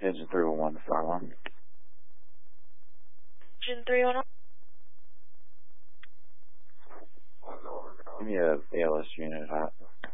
Engine 311 to fire alarm. Engine 311. Give me a ALS unit hot.